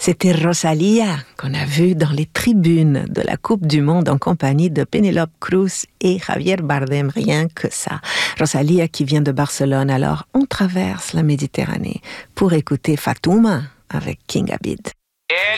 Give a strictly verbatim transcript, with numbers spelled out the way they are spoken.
C'était Rosalía qu'on a vu dans les tribunes de la Coupe du Monde en compagnie de Penélope Cruz et Javier Bardem, rien que ça. Rosalía qui vient de Barcelone, alors on traverse la Méditerranée pour écouter Fatouma avec King Abid.